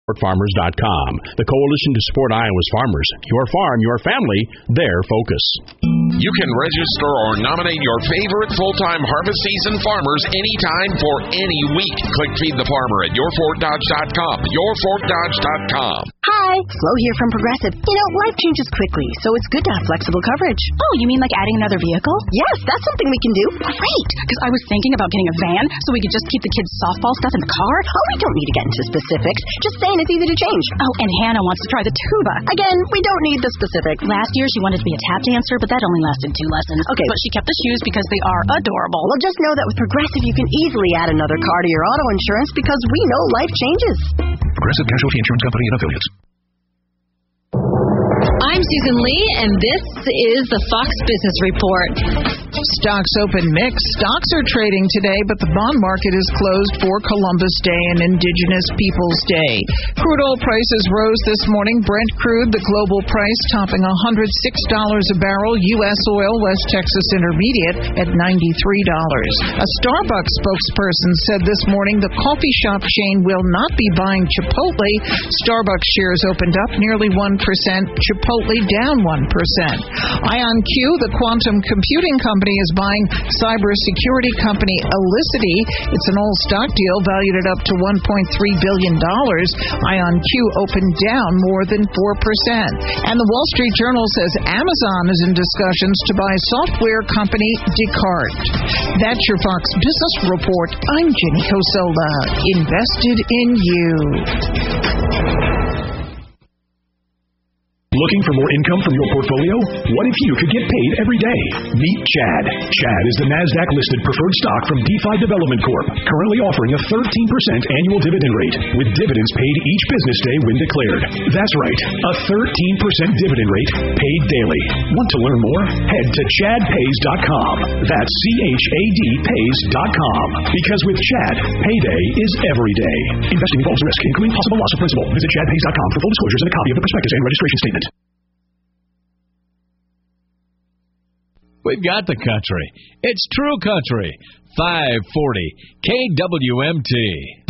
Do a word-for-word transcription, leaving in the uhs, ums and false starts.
farmers dot com. The coalition to support Iowa's farmers. Your farm, your family, their focus. You can register or nominate your favorite full-time harvest season farmers anytime for any week. Click Feed the Farmer at your fort dodge dot com. your fort dodge dot com. Hi, Flo here from Progressive. You know, life changes quickly, so it's good to have flexible coverage. Oh, you mean like adding another vehicle? Yes, that's something we can do. Great, because I was thinking about getting a van so we could just keep the kids' softball stuff in the car. Oh, we don't need to get into specifics. Just saying it's easy to change. Oh, and Hannah wants to try the tuba. Again, we don't need the specifics. Last year she wanted to be a tap dancer, but that only lasted two lessons. Okay. But she kept the shoes because they are adorable. Well, just know that with Progressive, you can easily add another car to your auto insurance because we know life changes. Progressive Casualty Insurance Company and Affiliates. I'm Susan Lee, and this is the Fox Business Report. Stocks open mixed. Stocks are trading today, but the bond market is closed for Columbus Day and Indigenous Peoples Day. Crude oil prices rose this morning. Brent crude, the global price, topping one hundred six dollars a barrel. U S oil, West Texas Intermediate, at ninety-three dollars. A Starbucks spokesperson said this morning the coffee shop chain will not be buying Chipotle. Starbucks shares opened up nearly one percent. Chipotle down one percent. IonQ, the quantum computing company, is buying cybersecurity company Elicity. It's an all-stock deal valued at up to one point three billion dollars. IonQ opened down more than four percent. And the Wall Street Journal says Amazon is in discussions to buy software company Descartes. That's your Fox Business Report. I'm Jenny Cosola. Invested in you. Looking for more income from your portfolio? What if you could get paid every day? Meet Chad. Chad is the NASDAQ-listed preferred stock from DeFi Development Corp, currently offering a thirteen percent annual dividend rate, with dividends paid each business day when declared. That's right, a thirteen percent dividend rate paid daily. Want to learn more? Head to chad pays dot com. That's C H A D pays dot com. Because with Chad, payday is every day. Investing involves risk, including possible loss of principal. Visit chad pays dot com for full disclosures and a copy of the prospectus and registration statement. We've got the country. It's True Country. five forty K W M T.